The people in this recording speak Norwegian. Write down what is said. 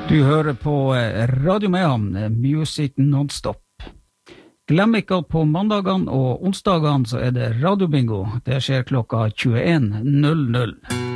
Du hører på Radio Mehamn, Music Non-Stop. Glem ikke at på mandagene og onsdagene så det radiobingo. Det skjer klokka 21.00.